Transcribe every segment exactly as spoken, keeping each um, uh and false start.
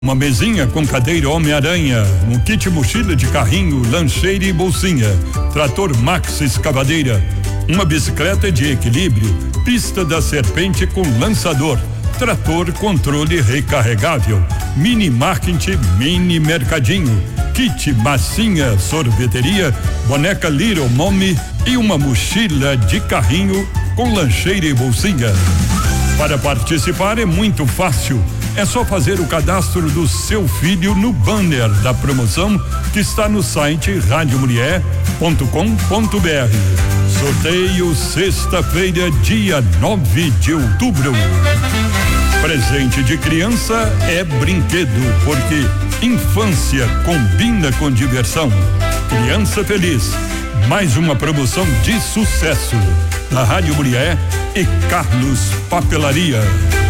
Uma mesinha com cadeira Homem-Aranha, um kit mochila de carrinho, lancheira e bolsinha, trator Max escavadeira, uma bicicleta de equilíbrio, pista da serpente com lançador, trator controle recarregável, mini market, mini mercadinho, kit massinha sorveteria, boneca Little Mommy e uma mochila de carrinho com lancheira e bolsinha. Para participar é muito fácil. É só fazer o cadastro do seu filho no banner da promoção que está no site rádio mulher ponto com ponto br. Sorteio sexta-feira, dia nove de outubro. Presente de criança é brinquedo, porque infância combina com diversão. Criança feliz. Mais uma promoção de sucesso da Rádio Mulher e Carlos Papelaria.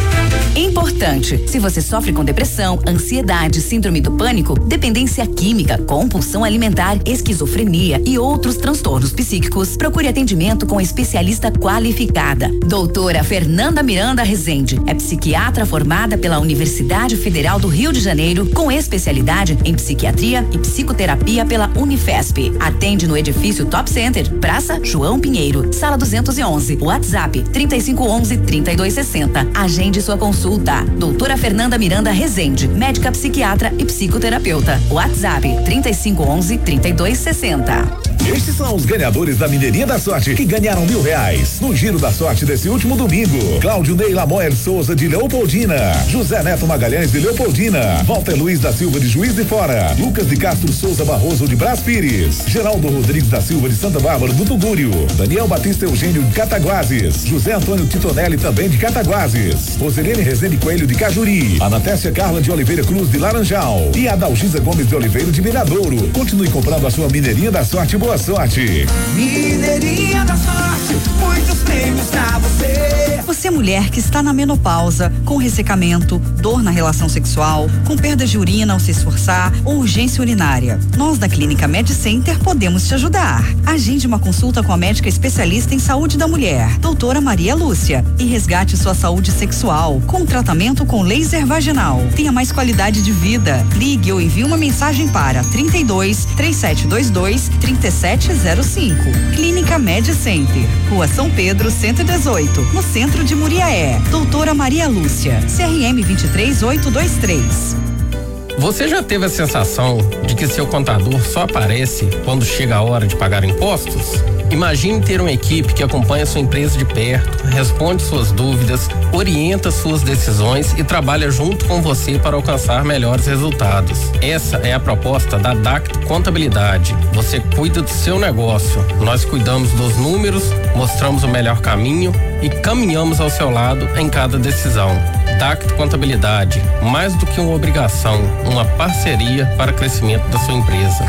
Importante, se você sofre com depressão, ansiedade, síndrome do pânico, dependência química, compulsão alimentar, esquizofrenia e outros transtornos psíquicos, procure atendimento com especialista qualificada. Doutora Fernanda Miranda Rezende é psiquiatra formada pela Universidade Federal do Rio de Janeiro, com especialidade em psiquiatria e psicoterapia pela Unifesp. Atende no edifício Top Center, Praça João Pinheiro, sala duzentos e onze, WhatsApp trinta e cinco onze, trinta e dois sessenta. Agende sua consulta. Doutora Fernanda Miranda Rezende, médica psiquiatra e psicoterapeuta. WhatsApp trinta e cinco onze, trinta e dois sessenta. Estes são os ganhadores da Mineirinha da Sorte, que ganharam mil reais no Giro da Sorte desse último domingo. Cláudio Ney Lamoer Souza de Leopoldina, José Neto Magalhães de Leopoldina, Walter Luiz da Silva de Juiz de Fora, Lucas de Castro Souza Barroso de Brás Pires, Geraldo Rodrigues da Silva de Santa Bárbara do Tugúrio, Daniel Batista Eugênio de Cataguases, José Antônio Titonelli também de Cataguases, Roselene Rezende Coelho de Cajuri, Anatécia Carla de Oliveira Cruz de Laranjal e a Dalgisa Gomes de Oliveira de Miradouro. Continue comprando a sua Mineirinha da Sorte. Boa sorte. Mineirinha da Sorte, muitos prêmios pra você. Você mulher que está na menopausa, com ressecamento, dor na relação sexual, com perda de urina ao se esforçar ou urgência urinária. Nós da Clínica Med Center podemos te ajudar. Agende uma consulta com a médica especialista em saúde da mulher, doutora Maria Lúcia, e resgate sua saúde sexual com tratamento com laser vaginal. Tenha mais qualidade de vida. Ligue ou envie uma mensagem para trinta e dois, três sete dois dois, trinta e sete zero cinco. Clínica Med Center, Rua São Pedro, cento e dezoito, no centro de Muriaé. Doutora Maria Lúcia, C R M vinte e três oito dois três. Você já teve a sensação de que seu contador só aparece quando chega a hora de pagar impostos? Imagine ter uma equipe que acompanha sua empresa de perto, responde suas dúvidas, orienta suas decisões e trabalha junto com você para alcançar melhores resultados. Essa é a proposta da Dacto Contabilidade. Você cuida do seu negócio, nós cuidamos dos números, mostramos o melhor caminho e caminhamos ao seu lado em cada decisão. Dacto Contabilidade, mais do que uma obrigação, uma parceria para o crescimento da sua empresa.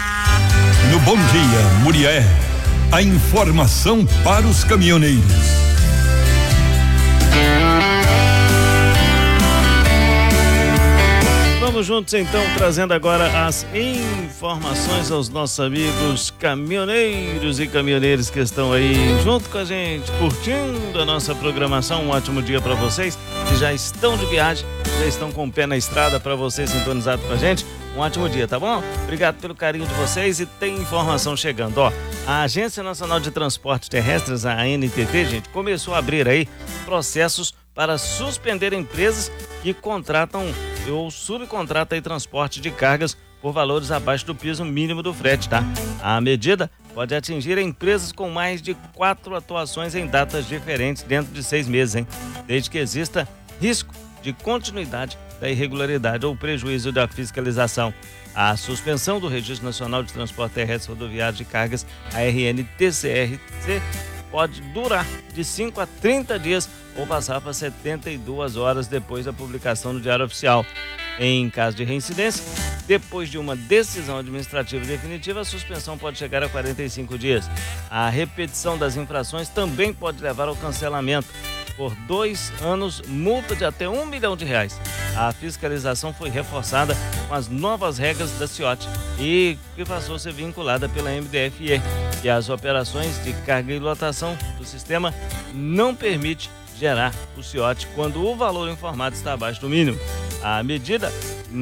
No Bom Dia, Murié, a informação para os caminhoneiros. Vamos juntos então, trazendo agora as informações aos nossos amigos caminhoneiros e caminhoneiras que estão aí junto com a gente, curtindo a nossa programação. Um ótimo dia para vocês que já estão de viagem, já estão com o pé na estrada, para vocês sintonizados com a gente. Um ótimo dia, tá bom? Obrigado pelo carinho de vocês e tem informação chegando, ó. A Agência Nacional de Transportes Terrestres, a A N T T, gente, começou a abrir aí processos para suspender empresas que contratam ou subcontratam aí transporte de cargas por valores abaixo do piso mínimo do frete, tá? A medida pode atingir empresas com mais de quatro atuações em datas diferentes dentro de seis meses, hein? Desde que exista risco de continuidade da irregularidade ou prejuízo da fiscalização. A suspensão do Registro Nacional de Transporte Terrestre Rodoviário de Cargas, a R N T C R C, pode durar de cinco a trinta dias ou passar para setenta e duas horas depois da publicação no Diário Oficial. Em caso de reincidência, depois de uma decisão administrativa definitiva, a suspensão pode chegar a quarenta e cinco dias. A repetição das infrações também pode levar ao cancelamento. Por dois anos, multa de até um milhão de reais. A fiscalização foi reforçada com as novas regras da C I O T e que passou a ser vinculada pela M D F E, e as operações de carga e lotação do sistema não permite gerar o C I O T quando o valor informado está abaixo do mínimo. A medida